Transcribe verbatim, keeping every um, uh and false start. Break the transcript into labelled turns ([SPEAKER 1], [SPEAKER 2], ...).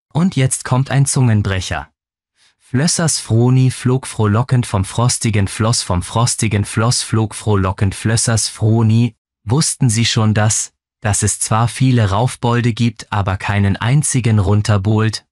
[SPEAKER 1] Und jetzt kommt ein Zungenbrecher. Flössers Froni flog frohlockend vom frostigen Floss, vom frostigen Floss flog frohlockend Flössers Froni. Wussten Sie schon das, dass es zwar viele Raufbolde gibt, aber keinen einzigen Runterbold?